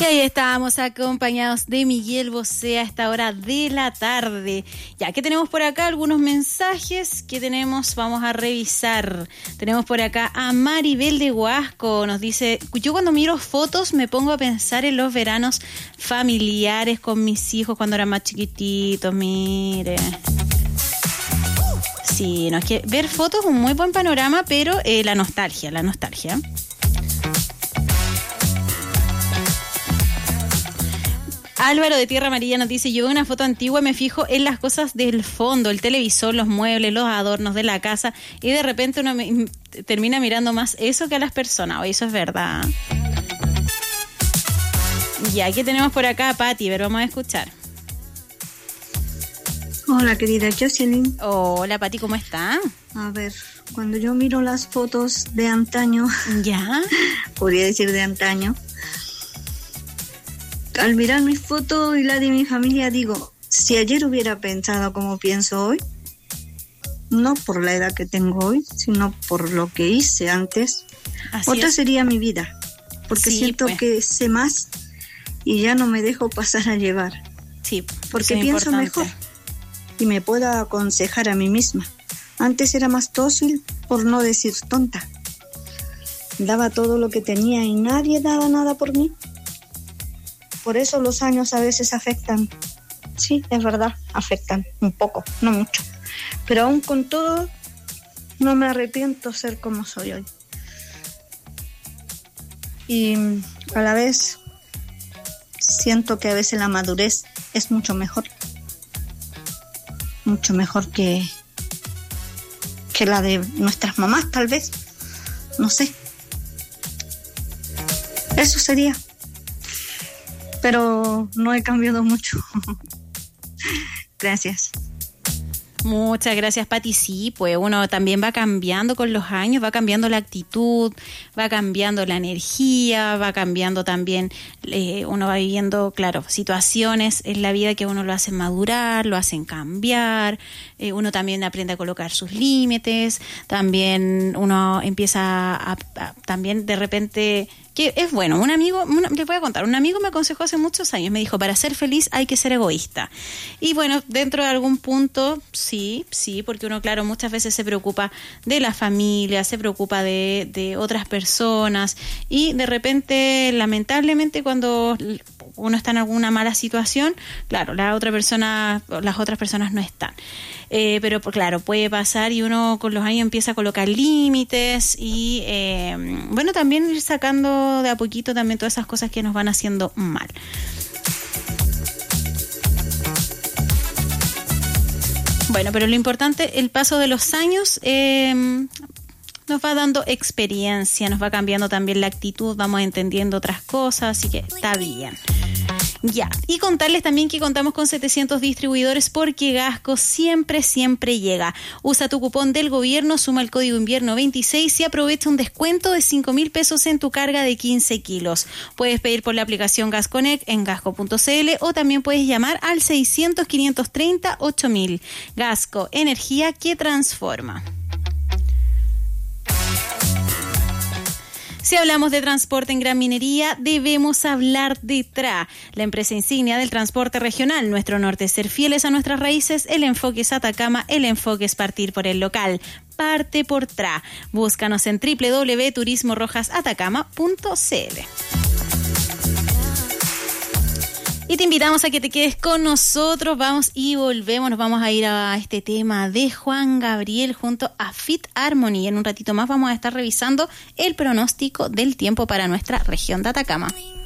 Y ahí estábamos acompañados de Miguel Bosé a esta hora de la tarde. Ya que tenemos por acá algunos mensajes que tenemos, vamos a revisar. Tenemos por acá a Maribel de Huasco, nos dice: yo cuando miro fotos me pongo a pensar en los veranos familiares con mis hijos cuando eran más chiquititos, mire. Sí, no, es que ver fotos es un muy buen panorama, pero la nostalgia. Álvaro de Tierra Amarilla nos dice: yo veo una foto antigua y me fijo en las cosas del fondo, el televisor, los muebles, los adornos de la casa, y de repente uno termina mirando más eso que a las personas. Oye, eso es verdad. Y aquí tenemos por acá a Pati, a ver, vamos a escuchar. Hola, querida Jocelyn. Hola, Pati, ¿cómo está? A ver, cuando yo miro las fotos de antaño, ¿ya? Podría decir de antaño, al mirar mis fotos y la de mi familia, digo, si ayer hubiera pensado como pienso hoy, no por la edad que tengo hoy, sino por lo que hice antes, otra sería mi vida, porque sí, siento que sé más y ya no me dejo pasar a llevar. Sí, porque pienso mejor y me puedo aconsejar a mí misma. Antes era más dócil, por no decir tonta. Daba todo lo que tenía y nadie daba nada por mí. Por eso los años a veces afectan. Sí, es verdad, afectan un poco, no mucho. Pero aún con todo, no me arrepiento ser como soy hoy. Y a la vez, siento que a veces la madurez es mucho mejor. Mucho mejor que la de nuestras mamás, tal vez. No sé. Eso sería. Pero no he cambiado mucho. Gracias. Muchas gracias, Pati. Sí, pues uno también va cambiando con los años, va cambiando la actitud, va cambiando la energía, va cambiando también, uno va viviendo, claro, situaciones en la vida que uno lo hacen madurar, lo hacen cambiar, uno también aprende a colocar sus límites, también uno empieza a también de repente... que es bueno, les voy a contar, un amigo me aconsejó hace muchos años, me dijo, para ser feliz hay que ser egoísta. Y bueno, dentro de algún punto, sí, porque uno, claro, muchas veces se preocupa de la familia, se preocupa de otras personas, y de repente, lamentablemente, cuando uno está en alguna mala situación, claro, las otras personas no están. Pero claro, puede pasar y uno con los años empieza a colocar límites y bueno, también ir sacando de a poquito también todas esas cosas que nos van haciendo mal. Bueno, pero lo importante, el paso de los años nos va dando experiencia, nos va cambiando también la actitud, vamos entendiendo otras cosas, así que está bien. Ya, y contarles también que contamos con 700 distribuidores porque Gasco siempre llega. Usa tu cupón del gobierno, suma el código invierno 26 y aprovecha un descuento de 5.000 pesos en tu carga de 15 kilos. Puedes pedir por la aplicación GasConnect en gasco.cl o también puedes llamar al 600-530-8000. Gasco, energía que transforma. Si hablamos de transporte en Gran Minería, debemos hablar de TRA, la empresa insignia del transporte regional. Nuestro norte es ser fieles a nuestras raíces, el enfoque es Atacama, el enfoque es partir por el local. Parte por TRA. Búscanos en www.turismorojasatacama.cl. Y te invitamos a que te quedes con nosotros, vamos y volvemos, nos vamos a ir a este tema de Juan Gabriel junto a Fit Harmony. En un ratito más vamos a estar revisando el pronóstico del tiempo para nuestra región de Atacama.